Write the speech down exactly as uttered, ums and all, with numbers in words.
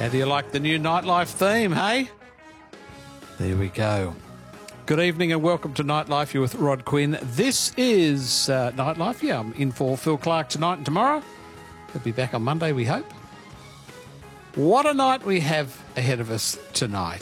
How do you like the new nightlife theme, hey? There we go. Good evening and welcome to Nightlife. You're with Rod Quinn. This is uh, Nightlife. Yeah, I'm in for Phil Clark tonight and tomorrow. He'll be back on Monday, we hope. What a night we have ahead of us tonight.